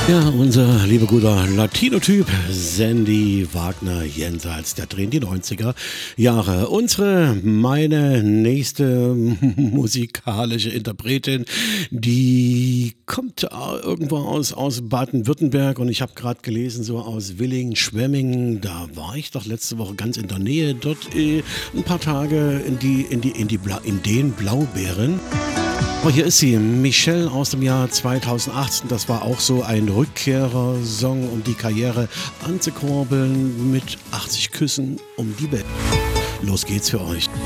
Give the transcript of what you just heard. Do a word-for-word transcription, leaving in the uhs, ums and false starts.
Ja, unser lieber guter Latino-Typ, Sandy Wagner jenseits der drehen die neunziger Jahre. Unsere, meine nächste musikalische Interpretin, die kommt äh, irgendwo aus, aus Baden-Württemberg und ich habe gerade gelesen, so aus Willingen, Schwemmingen, da war ich doch letzte Woche ganz in der Nähe, dort äh, ein paar Tage in, die, in, die, in, die Bla, in den Blaubeeren. Aber hier ist sie, Michelle aus dem Jahr zweitausendachtzehn. Das war auch so ein Rückkehrer-Song, um die Karriere anzukurbeln mit achtzig Küssen um die Welt. Los geht's für euch.